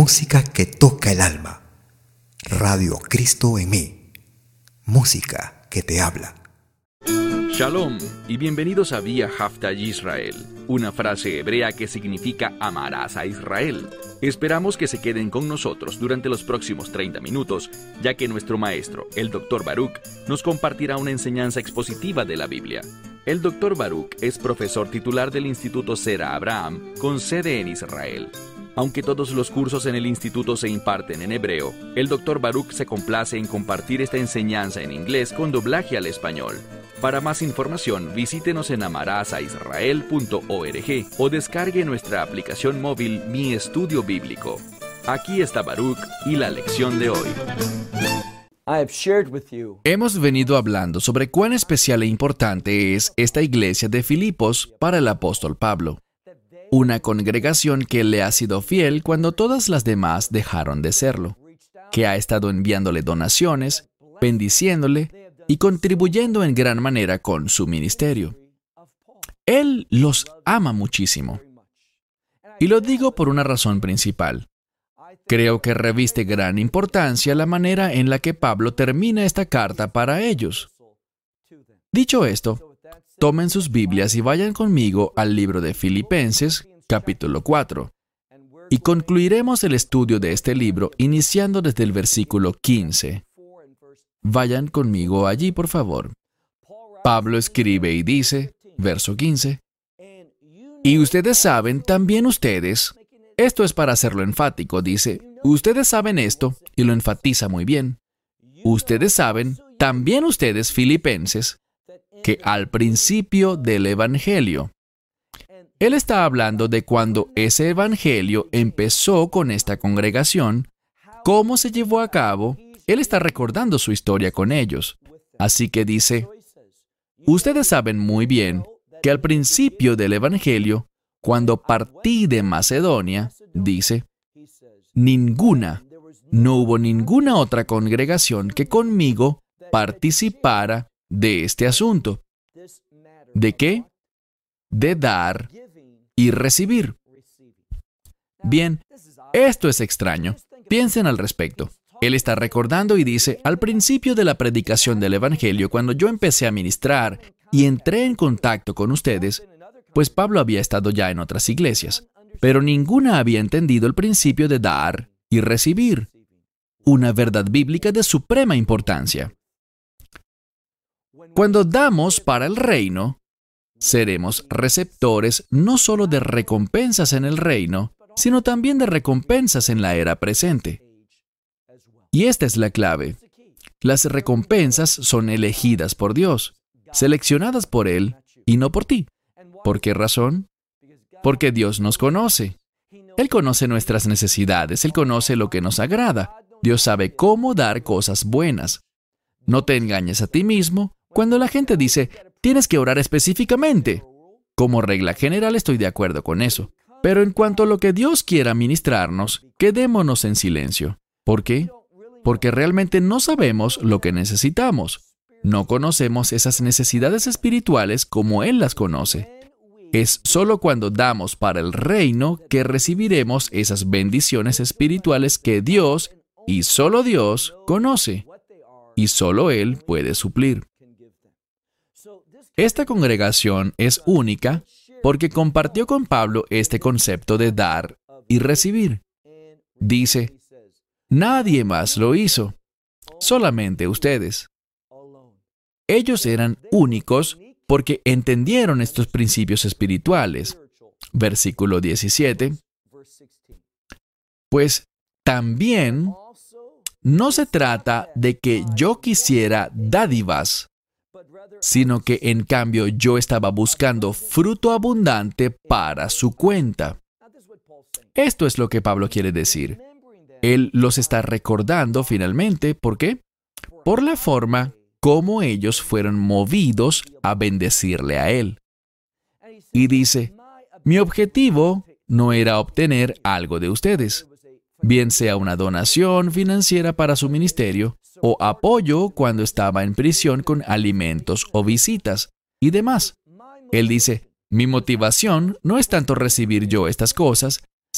Música que toca el alma. Radio Cristo en mí. Música que te habla. Shalom y bienvenidos a Vía Haftaj Israel, una frase hebrea que significa amarás a Israel. Esperamos que se queden con nosotros durante los próximos 30 minutos, ya que nuestro maestro, el Dr. Baruch, nos compartirá una enseñanza expositiva de la Biblia. El Dr. Baruch es profesor titular del Instituto Zera Abraham, con sede en Israel. Aunque todos los cursos en el instituto se imparten en hebreo, el Dr. Baruch se complace en compartir esta enseñanza en inglés con doblaje al español. Para más información, visítenos en amarasaisrael.org o descargue nuestra aplicación móvil Mi Estudio Bíblico. Aquí está Baruch y la lección de hoy. Hemos venido hablando sobre cuán especial e importante es esta iglesia de Filipos para el apóstol Pablo. Una congregación que le ha sido fiel cuando todas las demás dejaron de serlo, que ha estado enviándole donaciones, bendiciéndole y contribuyendo en gran manera con su ministerio. Él los ama muchísimo. Y lo digo por una razón principal. Creo que reviste gran importancia la manera en la que Pablo termina esta carta para ellos. Dicho esto, tomen sus Biblias y vayan conmigo al libro de Filipenses, capítulo 4, y concluiremos el estudio de este libro iniciando desde el versículo 15. Vayan conmigo allí, por favor. Pablo escribe y dice, verso 15, y ustedes saben, también ustedes, esto es para hacerlo enfático, dice, ustedes saben esto, y lo enfatiza muy bien. Ustedes saben, también ustedes, filipenses, que al principio del Evangelio. Él está hablando de cuando ese Evangelio empezó con esta congregación, cómo se llevó a cabo. Él está recordando su historia con ellos. Así que dice, ustedes saben muy bien que al principio del Evangelio, cuando partí de Macedonia, dice, no hubo ninguna otra congregación que conmigo participara de este asunto. ¿De qué? De dar y recibir. Bien, esto es extraño. Piensen al respecto. Él está recordando y dice, al principio de la predicación del Evangelio, cuando yo empecé a ministrar y entré en contacto con ustedes, pues Pablo había estado ya en otras iglesias, pero ninguna había entendido el principio de dar y recibir, una verdad bíblica de suprema importancia. Cuando damos para el reino, seremos receptores no solo de recompensas en el reino, sino también de recompensas en la era presente. Y esta es la clave. Las recompensas son elegidas por Dios, seleccionadas por Él y no por ti. ¿Por qué razón? Porque Dios nos conoce. Él conoce nuestras necesidades, Él conoce lo que nos agrada. Dios sabe cómo dar cosas buenas. No te engañes a ti mismo cuando la gente dice, tienes que orar específicamente. Como regla general estoy de acuerdo con eso. Pero en cuanto a lo que Dios quiera ministrarnos, quedémonos en silencio. ¿Por qué? Porque realmente no sabemos lo que necesitamos. No conocemos esas necesidades espirituales como Él las conoce. Es solo cuando damos para el reino que recibiremos esas bendiciones espirituales que Dios, y solo Dios, conoce. Y solo Él puede suplir. Esta congregación es única porque compartió con Pablo este concepto de dar y recibir. Dice, nadie más lo hizo, solamente ustedes. Ellos eran únicos porque entendieron estos principios espirituales. Versículo 17. Pues también no se trata de que yo quisiera dádivas, sino que en cambio yo estaba buscando fruto abundante para su cuenta. Esto es lo que Pablo quiere decir. Él los está recordando finalmente. ¿Por qué? Por la forma como ellos fueron movidos a bendecirle a Él. Y dice, mi objetivo no era obtener algo de ustedes, bien sea una donación financiera para su ministerio o apoyo cuando estaba en prisión con alimentos o visitas y demás. Él dice, mi motivación no es tanto recibir yo estas cosas,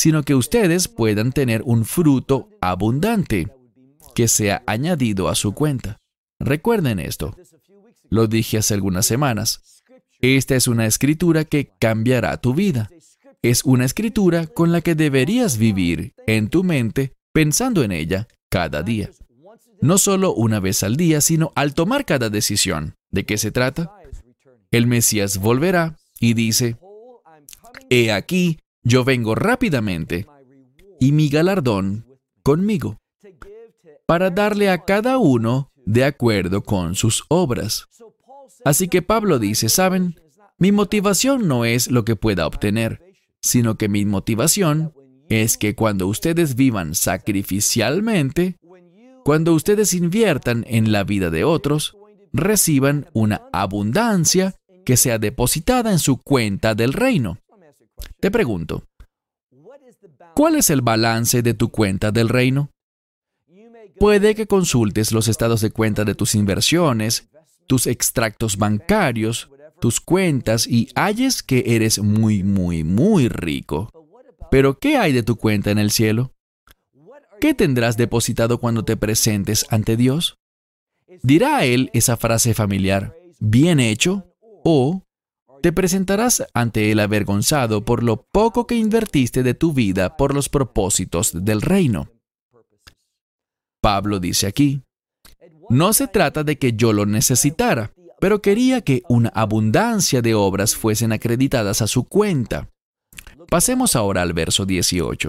sino que ustedes puedan tener un fruto abundante que sea añadido a su cuenta. Recuerden esto. Lo dije hace algunas semanas. Esta es una escritura que cambiará tu vida. Es una escritura con la que deberías vivir en tu mente pensando en ella cada día. No solo una vez al día, sino al tomar cada decisión. ¿De qué se trata? El Mesías volverá y dice, «He aquí, yo vengo rápidamente, y mi galardón conmigo, para darle a cada uno de acuerdo con sus obras». Así que Pablo dice, ¿saben? Mi motivación no es lo que pueda obtener, sino que mi motivación es que cuando ustedes vivan sacrificialmente, cuando ustedes inviertan en la vida de otros, reciban una abundancia que sea depositada en su cuenta del reino. Te pregunto, ¿cuál es el balance de tu cuenta del reino? Puede que consultes los estados de cuenta de tus inversiones, tus extractos bancarios, tus cuentas y halles que eres muy rico. Pero ¿qué hay de tu cuenta en el cielo? ¿Qué tendrás depositado cuando te presentes ante Dios? ¿Dirá a Él esa frase familiar, bien hecho? ¿O te presentarás ante Él avergonzado por lo poco que invertiste de tu vida por los propósitos del reino? Pablo dice aquí, no se trata de que yo lo necesitara, pero quería que una abundancia de obras fuesen acreditadas a su cuenta. Pasemos ahora al verso 18.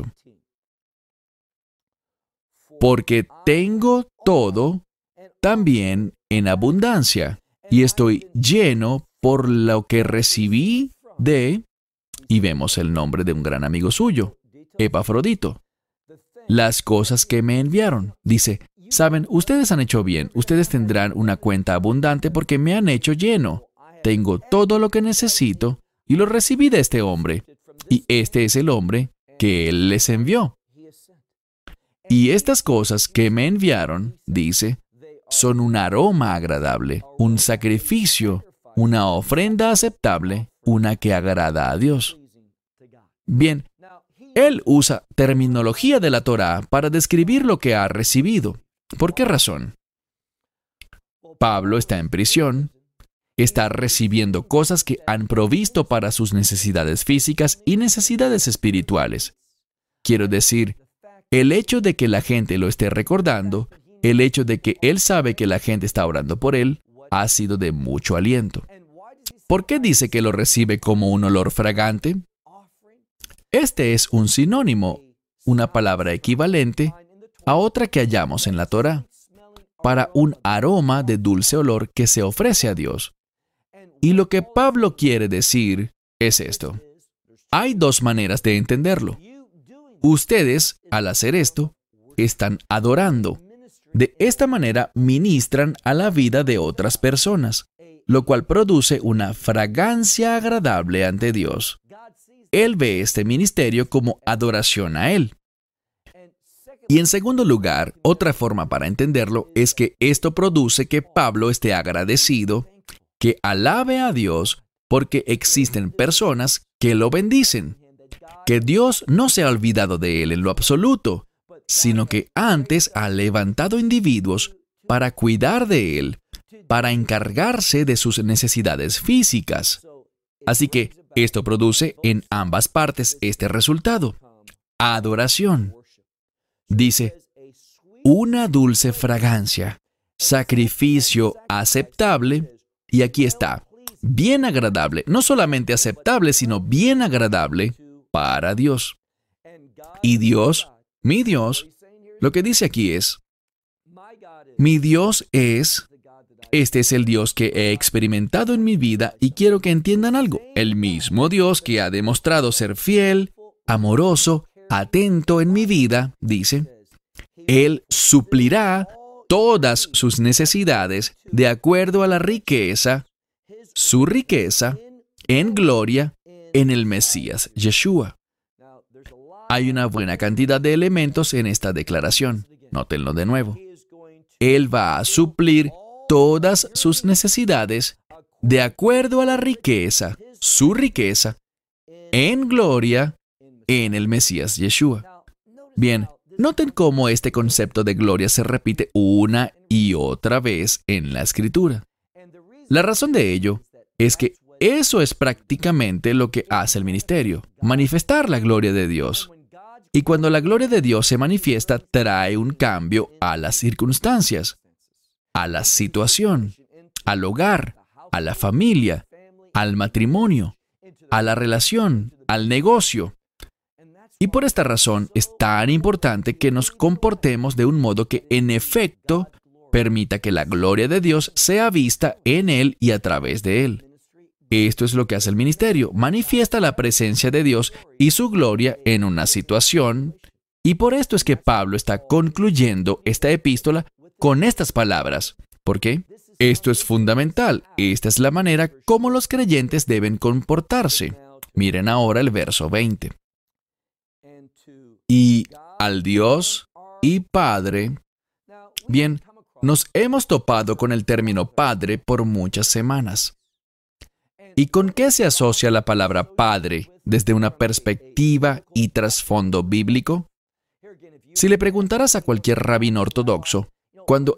Porque tengo todo también en abundancia, y estoy lleno por lo que recibí de, y vemos el nombre de un gran amigo suyo, Epafrodito, las cosas que me enviaron. Dice, saben, ustedes han hecho bien, ustedes tendrán una cuenta abundante porque me han hecho lleno. Tengo todo lo que necesito y lo recibí de este hombre. Y este es el hombre que Él les envió. Y estas cosas que me enviaron, dice, son un aroma agradable, un sacrificio, una ofrenda aceptable, una que agrada a Dios. Bien, Él usa terminología de la Torá para describir lo que ha recibido. ¿Por qué razón? Pablo está en prisión, está recibiendo cosas que han provisto para sus necesidades físicas y necesidades espirituales. Quiero decir, el hecho de que la gente lo esté recordando, el hecho de que él sabe que la gente está orando por él, ha sido de mucho aliento. ¿Por qué dice que lo recibe como un olor fragante? Este es un sinónimo, una palabra equivalente a otra que hallamos en la Torá, para un aroma de dulce olor que se ofrece a Dios. Y lo que Pablo quiere decir es esto. Hay dos maneras de entenderlo. Ustedes, al hacer esto, están adorando. De esta manera ministran a la vida de otras personas, lo cual produce una fragancia agradable ante Dios. Él ve este ministerio como adoración a Él. Y en segundo lugar, otra forma para entenderlo es que esto produce que Pablo esté agradecido, que alabe a Dios porque existen personas que lo bendicen, que Dios no se ha olvidado de él en lo absoluto, sino que antes ha levantado individuos para cuidar de él, para encargarse de sus necesidades físicas. Así que esto produce en ambas partes este resultado: adoración. Dice, una dulce fragancia, sacrificio aceptable, y aquí está, bien agradable, no solamente aceptable, sino bien agradable para Dios. Y Dios, mi Dios, lo que dice aquí es, mi Dios es, este es el Dios que he experimentado en mi vida y quiero que entiendan algo. El mismo Dios que ha demostrado ser fiel, amoroso, atento en mi vida, dice, Él suplirá todas sus necesidades de acuerdo a la riqueza, su riqueza, en gloria, en el Mesías Yeshua. Hay una buena cantidad de elementos en esta declaración. Nótenlo de nuevo. Él va a suplir todas sus necesidades de acuerdo a la riqueza, su riqueza, en gloria, en el Mesías Yeshua. Bien, noten cómo este concepto de gloria se repite una y otra vez en la Escritura. La razón de ello es que eso es prácticamente lo que hace el ministerio, manifestar la gloria de Dios. Y cuando la gloria de Dios se manifiesta, trae un cambio a las circunstancias, a la situación, al hogar, a la familia, al matrimonio, a la relación, al negocio. Y por esta razón es tan importante que nos comportemos de un modo que, en efecto, permita que la gloria de Dios sea vista en Él y a través de Él. Esto es lo que hace el ministerio, manifiesta la presencia de Dios y su gloria en una situación, y por esto es que Pablo está concluyendo esta epístola con estas palabras. ¿Por qué? Esto es fundamental. Esta es la manera como los creyentes deben comportarse. Miren ahora el verso 20. Y al Dios y Padre. Bien, nos hemos topado con el término Padre por muchas semanas. ¿Y con qué se asocia la palabra Padre desde una perspectiva y trasfondo bíblico? Si le preguntaras a cualquier rabino ortodoxo, cuando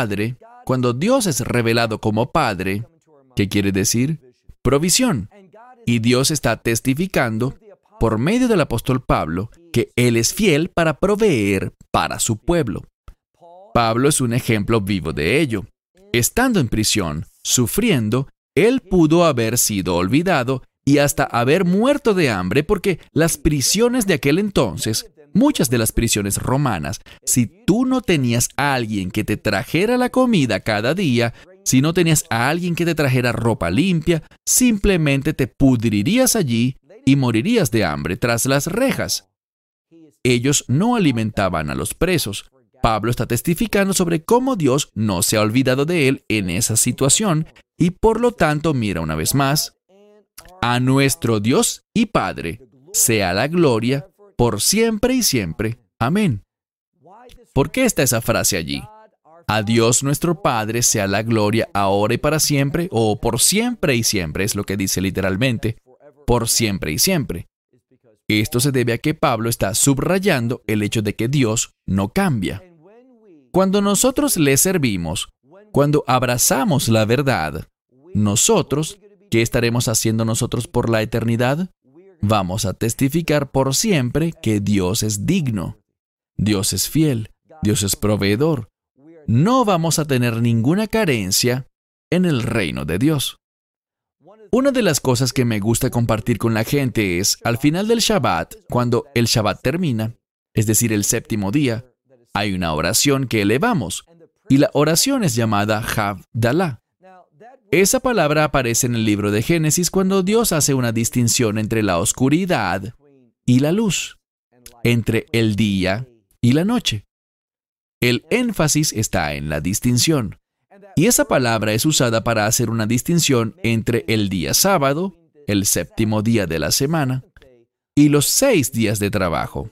Dios es revelado como Padre, ¿qué quiere decir? Provisión. Y Dios está testificando, por medio del apóstol Pablo, que Él es fiel para proveer para su pueblo. Pablo es un ejemplo vivo de ello. Estando en prisión, sufriendo, él pudo haber sido olvidado y hasta haber muerto de hambre porque las prisiones de aquel entonces, muchas de las prisiones romanas, si tú no tenías a alguien que te trajera la comida cada día, si no tenías a alguien que te trajera ropa limpia, simplemente te pudrirías allí y morirías de hambre tras las rejas. Ellos no alimentaban a los presos. Pablo está testificando sobre cómo Dios no se ha olvidado de él en esa situación y por lo tanto, mira una vez más, a nuestro Dios y Padre sea la gloria por siempre y siempre. Amén. ¿Por qué está esa frase allí? A Dios nuestro Padre sea la gloria ahora y para siempre, o por siempre y siempre, es lo que dice literalmente, por siempre y siempre. Esto se debe a que Pablo está subrayando el hecho de que Dios no cambia. Cuando nosotros le servimos, cuando abrazamos la verdad, nosotros, ¿qué estaremos haciendo nosotros por la eternidad? Vamos a testificar por siempre que Dios es digno, Dios es fiel, Dios es proveedor. No vamos a tener ninguna carencia en el reino de Dios. Una de las cosas que me gusta compartir con la gente es, al final del Shabbat, cuando el Shabbat termina, es decir, el séptimo día, hay una oración que elevamos, y la oración es llamada Havdalah. Esa palabra aparece en el libro de Génesis cuando Dios hace una distinción entre la oscuridad y la luz, entre el día y la noche. El énfasis está en la distinción. Y esa palabra es usada para hacer una distinción entre el día sábado, el séptimo día de la semana, y los 6 días de trabajo.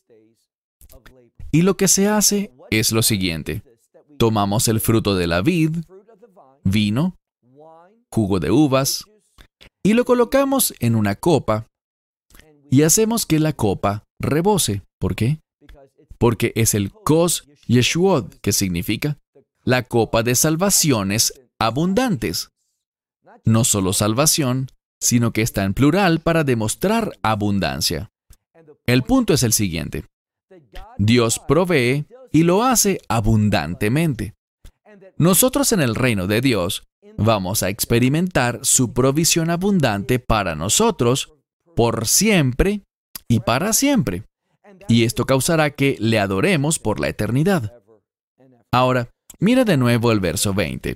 Y lo que se hace es lo siguiente. Tomamos el fruto de la vid, vino, jugo de uvas, y lo colocamos en una copa y hacemos que la copa rebose. ¿Por qué? Porque es el Kos Yeshuot, que significa la copa de salvaciones abundantes. No solo salvación, sino que está en plural para demostrar abundancia. El punto es el siguiente. Dios provee y lo hace abundantemente. Nosotros en el reino de Dios vamos a experimentar su provisión abundante para nosotros por siempre y para siempre. Y esto causará que le adoremos por la eternidad. Ahora, mira de nuevo el verso 20.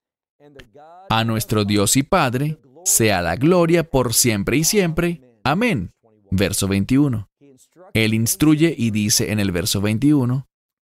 A nuestro Dios y Padre sea la gloria por siempre y siempre. Amén. Verso 21. Él instruye y dice en el verso 21,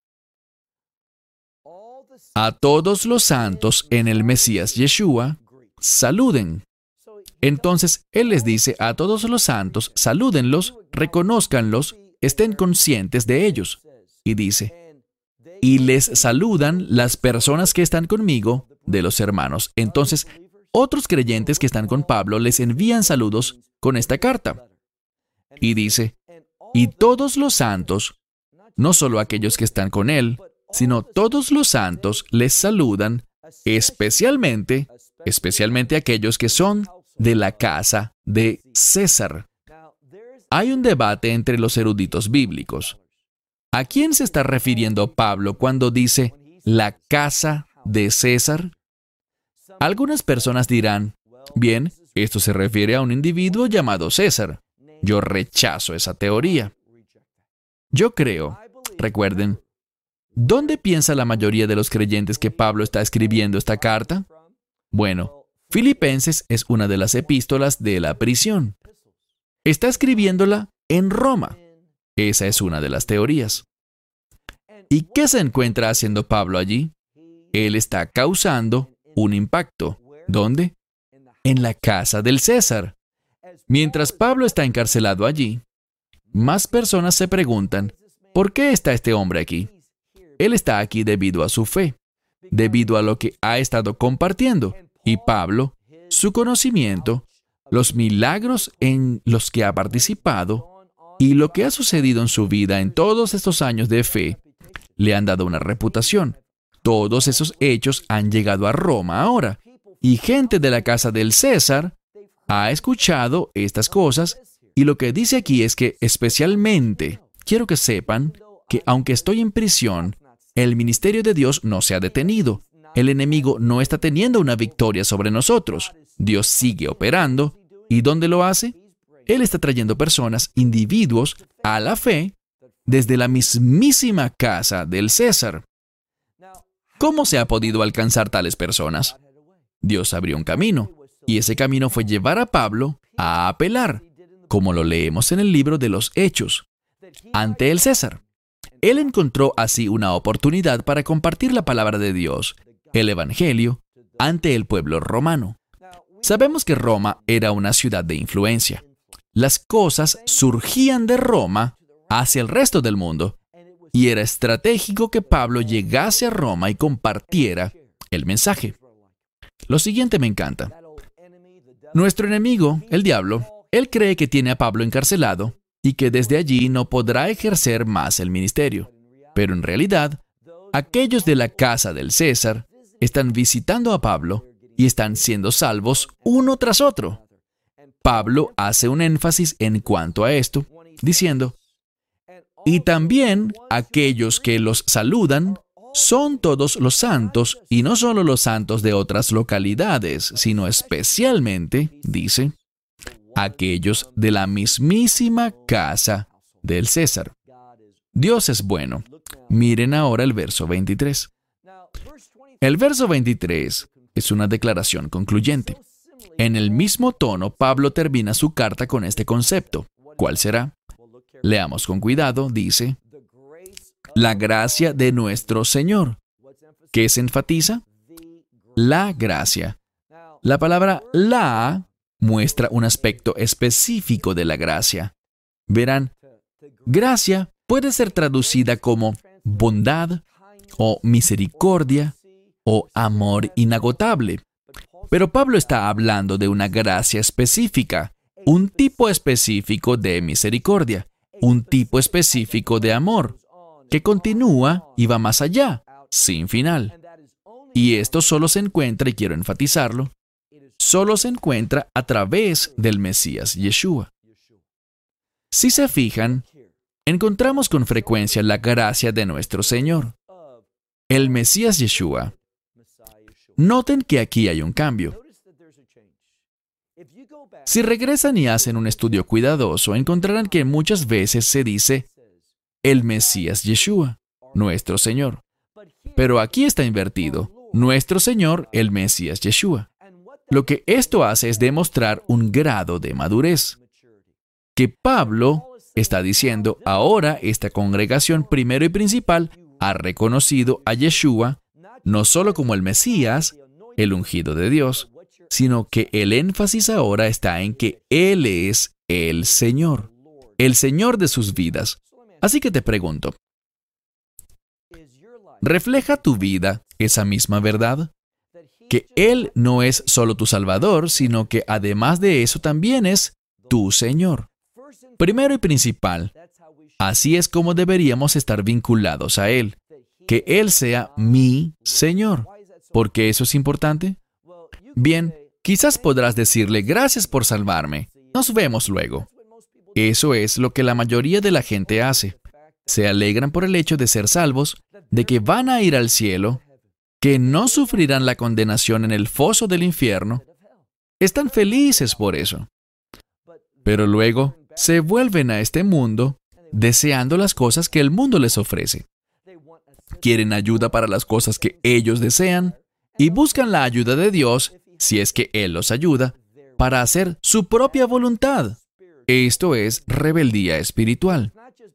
a todos los santos en el Mesías Yeshua, saluden. Entonces, Él les dice a todos los santos, salúdenlos, reconózcanlos, estén conscientes de ellos. Y dice, y les saludan las personas que están conmigo de los hermanos. Entonces, otros creyentes que están con Pablo les envían saludos con esta carta. Y dice, Y todos los santos, no solo aquellos que están con él, sino todos los santos les saludan, especialmente aquellos que son de la casa de César. Hay un debate entre los eruditos bíblicos. ¿A quién se está refiriendo Pablo cuando dice la casa de César? Algunas personas dirán, bien, esto se refiere a un individuo llamado César. Yo rechazo esa teoría. Yo creo, recuerden, ¿dónde piensa la mayoría de los creyentes que Pablo está escribiendo esta carta? Bueno, Filipenses es una de las epístolas de la prisión. Está escribiéndola en Roma. Esa es una de las teorías. ¿Y qué se encuentra haciendo Pablo allí? Él está causando un impacto. ¿Dónde? En la casa del César. Mientras Pablo está encarcelado allí, más personas se preguntan, ¿por qué está este hombre aquí? Él está aquí debido a su fe, debido a lo que ha estado compartiendo. Y Pablo, su conocimiento, los milagros en los que ha participado y lo que ha sucedido en su vida en todos estos años de fe, le han dado una reputación. Todos esos hechos han llegado a Roma ahora. Y gente de la casa del César ha escuchado estas cosas. Y lo que dice aquí es que especialmente quiero que sepan que aunque estoy en prisión, el ministerio de Dios no se ha detenido. El enemigo no está teniendo una victoria sobre nosotros. Dios sigue operando. ¿Y dónde lo hace? Él está trayendo personas, individuos, a la fe desde la mismísima casa del César. ¿Cómo se ha podido alcanzar tales personas? Dios abrió un camino, y ese camino fue llevar a Pablo a apelar, como lo leemos en el libro de los Hechos, ante el César. Él encontró así una oportunidad para compartir la palabra de Dios, el Evangelio, ante el pueblo romano. Sabemos que Roma era una ciudad de influencia. Las cosas surgían de Roma hacia el resto del mundo, y era estratégico que Pablo llegase a Roma y compartiera el mensaje. Lo siguiente me encanta. Nuestro enemigo, el diablo, él cree que tiene a Pablo encarcelado y que desde allí no podrá ejercer más el ministerio. Pero en realidad, aquellos de la casa del César están visitando a Pablo y están siendo salvos uno tras otro. Pablo hace un énfasis en cuanto a esto, diciendo, y también aquellos que los saludan son todos los santos, y no solo los santos de otras localidades, sino especialmente, dice, aquellos de la mismísima casa del César. Dios es bueno. Miren ahora el verso 23. El verso 23 es una declaración concluyente. En el mismo tono, Pablo termina su carta con este concepto. ¿Cuál será? Leamos con cuidado, dice, la gracia de nuestro Señor. ¿Qué se enfatiza? La gracia. La palabra la muestra un aspecto específico de la gracia. Verán, gracia puede ser traducida como bondad o misericordia o amor inagotable. Pero Pablo está hablando de una gracia específica, un tipo específico de misericordia, un tipo específico de amor, que continúa y va más allá, sin final. Y esto solo se encuentra, y quiero enfatizarlo, solo se encuentra a través del Mesías Yeshua. Si se fijan, encontramos con frecuencia la gracia de nuestro Señor, el Mesías Yeshua. Noten que aquí hay un cambio. Si regresan y hacen un estudio cuidadoso, encontrarán que muchas veces se dice el Mesías Yeshua, nuestro Señor. Pero aquí está invertido, nuestro Señor, el Mesías Yeshua. Lo que esto hace es demostrar un grado de madurez. Que Pablo está diciendo, ahora esta congregación primero y principal ha reconocido a Yeshua no solo como el Mesías, el ungido de Dios, sino que el énfasis ahora está en que Él es el Señor de sus vidas. Así que te pregunto, ¿refleja tu vida esa misma verdad? Que Él no es solo tu Salvador, sino que además de eso también es tu Señor. Primero y principal, Así es como deberíamos estar vinculados a Él, que Él sea mi Señor. ¿Por qué eso es importante? Bien, quizás podrás decirle, gracias por salvarme, nos vemos luego. Eso es lo que la mayoría de la gente hace. Se alegran por el hecho de ser salvos, de que van a ir al cielo, que no sufrirán la condenación en el foso del infierno. Están felices por eso. Pero luego se vuelven a este mundo deseando las cosas que el mundo les ofrece. Quieren ayuda para las cosas que ellos desean y buscan la ayuda de Dios, si es que Él los ayuda, para hacer su propia voluntad. Esto es rebeldía espiritual.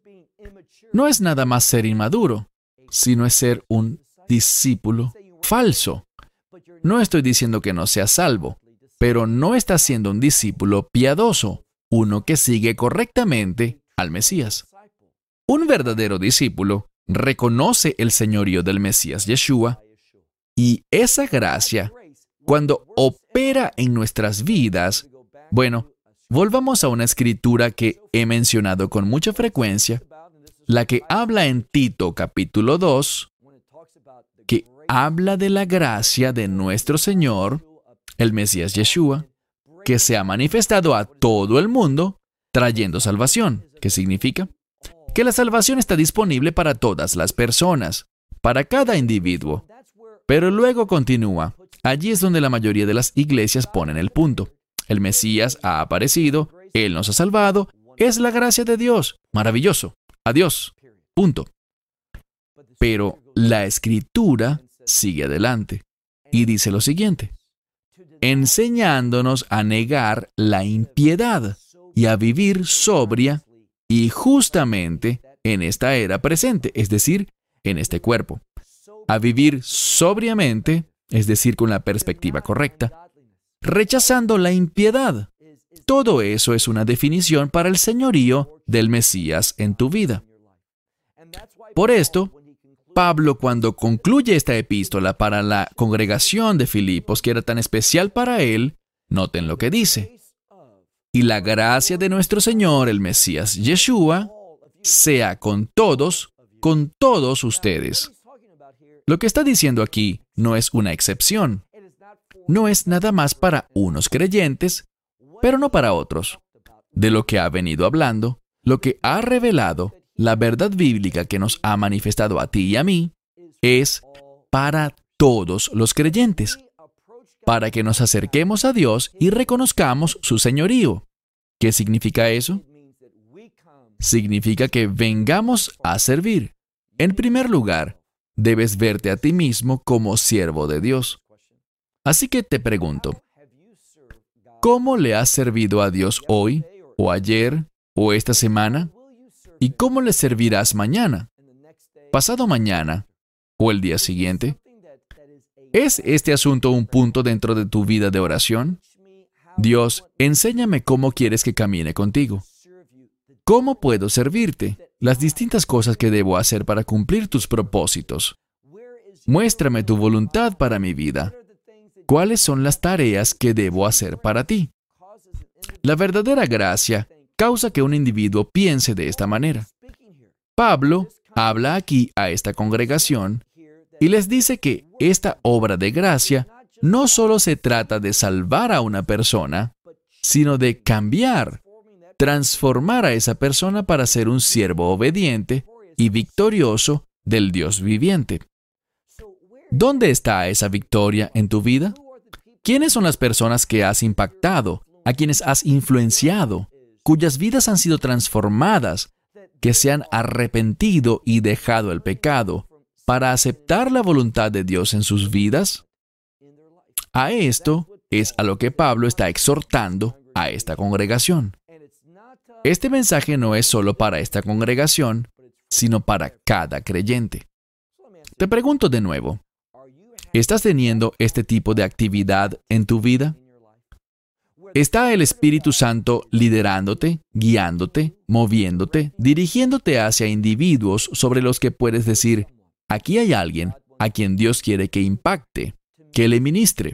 No es nada más ser inmaduro, sino es ser un discípulo falso. No estoy diciendo que no sea salvo, pero no está siendo un discípulo piadoso, uno que sigue correctamente al Mesías. Un verdadero discípulo reconoce el señorío del Mesías Yeshua y esa gracia, cuando opera en nuestras vidas, bueno, volvamos a una escritura que he mencionado con mucha frecuencia, la que habla en Tito capítulo 2, que habla de la gracia de nuestro Señor, el Mesías Yeshua, que se ha manifestado a todo el mundo, trayendo salvación. ¿Qué significa? Que la salvación está disponible para todas las personas, para cada individuo. Pero luego continúa. Allí es donde la mayoría de las iglesias ponen el punto. El Mesías ha aparecido, Él nos ha salvado, es la gracia de Dios. Maravilloso. Adiós. Punto. Pero la Escritura sigue adelante y dice lo siguiente: enseñándonos a negar la impiedad y a vivir sobria y justamente en esta era presente, es decir, en este cuerpo. A vivir sobriamente, es decir, con la perspectiva correcta, rechazando la impiedad. Todo eso es una definición para el señorío del Mesías en tu vida. Por esto, Pablo, cuando concluye esta epístola para la congregación de Filipos, que era tan especial para él, noten lo que dice: y la gracia de nuestro Señor, el Mesías Yeshua, sea con todos ustedes. Lo que está diciendo aquí no es una excepción. No es nada más para unos creyentes, pero no para otros. De lo que ha venido hablando, lo que ha revelado, la verdad bíblica que nos ha manifestado a ti y a mí, es para todos los creyentes, para que nos acerquemos a Dios y reconozcamos su señorío. ¿Qué significa eso? Significa que vengamos a servir. En primer lugar, debes verte a ti mismo como siervo de Dios. Así que te pregunto, ¿cómo le has servido a Dios hoy, o ayer, o esta semana? ¿Y cómo le servirás mañana, pasado mañana, o el día siguiente? ¿Es este asunto un punto dentro de tu vida de oración? Dios, enséñame cómo quieres que camine contigo. ¿Cómo puedo servirte? Las distintas cosas que debo hacer para cumplir tus propósitos. Muéstrame tu voluntad para mi vida. ¿Cuáles son las tareas que debo hacer para ti? La verdadera gracia causa que un individuo piense de esta manera. Pablo habla aquí a esta congregación y les dice que esta obra de gracia no solo se trata de salvar a una persona, sino de cambiar, transformar a esa persona para ser un siervo obediente y victorioso del Dios viviente. ¿Dónde está esa victoria en tu vida? ¿Quiénes son las personas que has impactado, a quienes has influenciado, cuyas vidas han sido transformadas, que se han arrepentido y dejado el pecado para aceptar la voluntad de Dios en sus vidas? A esto es a lo que Pablo está exhortando a esta congregación. Este mensaje no es solo para esta congregación, sino para cada creyente. Te pregunto de nuevo, ¿estás teniendo este tipo de actividad en tu vida? ¿Está el Espíritu Santo liderándote, guiándote, moviéndote, dirigiéndote hacia individuos sobre los que puedes decir, aquí hay alguien a quien Dios quiere que impacte, que le ministre?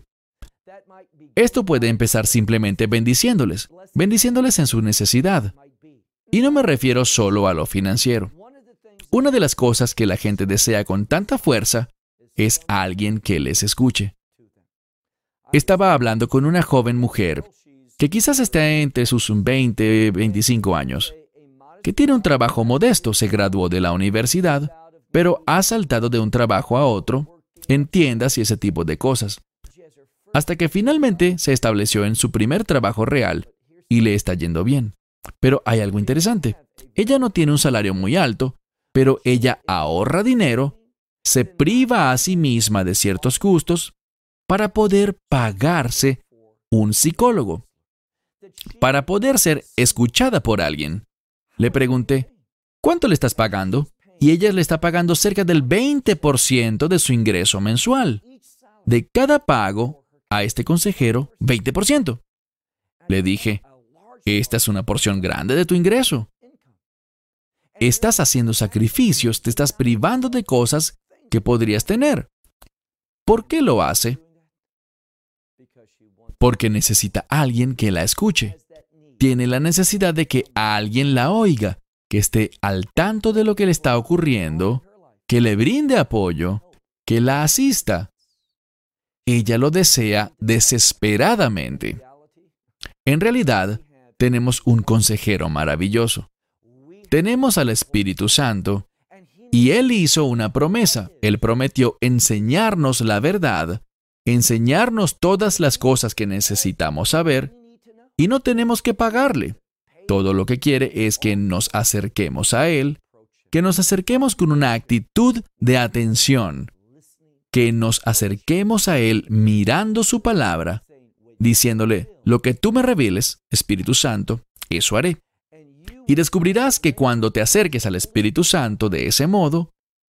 Esto puede empezar simplemente bendiciéndoles en su necesidad. Y no me refiero solo a lo financiero. Una de las cosas que la gente desea con tanta fuerza es alguien que les escuche. Estaba hablando con una joven mujer que quizás esté entre sus 20 y 25 años, que tiene un trabajo modesto, se graduó de la universidad, pero ha saltado de un trabajo a otro en tiendas y ese tipo de cosas, hasta que finalmente se estableció en su primer trabajo real y le está yendo bien. Pero hay algo interesante. Ella no tiene un salario muy alto, pero ella ahorra dinero, se priva a sí misma de ciertos gustos para poder pagarse un psicólogo, para poder ser escuchada por alguien. Le pregunté, ¿cuánto le estás pagando? Y ella le está pagando cerca del 20% de su ingreso mensual. De cada pago a este consejero, 20%. Le dije, esta es una porción grande de tu ingreso. Estás haciendo sacrificios, te estás privando de cosas que podrías tener. ¿Por qué lo hace? Porque necesita a alguien que la escuche. Tiene la necesidad de que alguien la oiga, que esté al tanto de lo que le está ocurriendo, que le brinde apoyo, que la asista. Ella lo desea desesperadamente. En realidad, tenemos un consejero maravilloso. Tenemos al Espíritu Santo, y Él hizo una promesa. Él prometió enseñarnos la verdad, enseñarnos todas las cosas que necesitamos saber, y no tenemos que pagarle. Todo lo que quiere es que nos acerquemos a Él, que nos acerquemos con una actitud de atención, que nos acerquemos a Él mirando su palabra, diciéndole, lo que tú me reveles, Espíritu Santo, eso haré. Y descubrirás que cuando te acerques al Espíritu Santo de ese modo,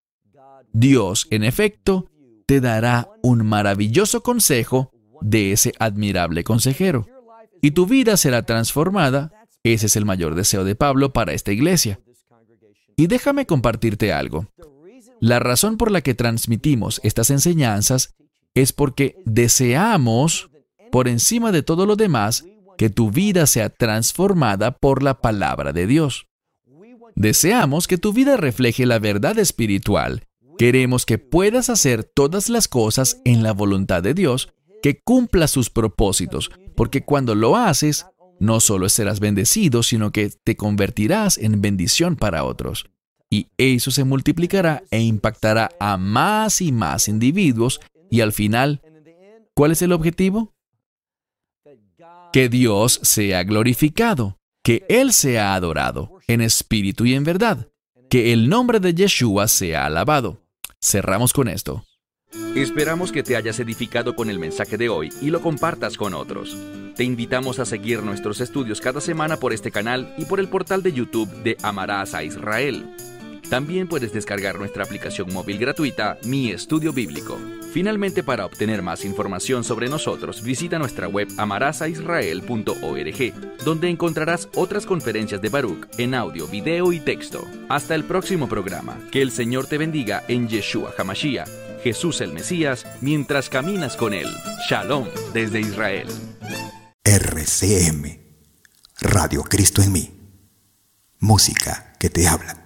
Dios, en efecto, te dará un maravilloso consejo de ese admirable consejero. Y tu vida será transformada. Ese es el mayor deseo de Pablo para esta iglesia. Y déjame compartirte algo. La razón por la que transmitimos estas enseñanzas es porque deseamos, por encima de todo lo demás, que tu vida sea transformada por la palabra de Dios. Deseamos que tu vida refleje la verdad espiritual. Queremos que puedas hacer todas las cosas en la voluntad de Dios, que cumpla sus propósitos, porque cuando lo haces, no solo serás bendecido, sino que te convertirás en bendición para otros. Y eso se multiplicará e impactará a más y más individuos, y al final, ¿cuál es el objetivo? Que Dios sea glorificado, que Él sea adorado, en espíritu y en verdad, que el nombre de Yeshua sea alabado. Cerramos con esto. Esperamos que te hayas edificado con el mensaje de hoy y lo compartas con otros. Te invitamos a seguir nuestros estudios cada semana por este canal y por el portal de YouTube de Amarás a Israel. También puedes descargar nuestra aplicación móvil gratuita, Mi Estudio Bíblico. Finalmente, para obtener más información sobre nosotros, visita nuestra web amarasaisrael.org, donde encontrarás otras conferencias de Baruch en audio, video y texto. Hasta el próximo programa. Que el Señor te bendiga en Yeshua HaMashiach, Jesús el Mesías, mientras caminas con Él. Shalom desde Israel. RCM, Radio Cristo en mí. Música que te habla.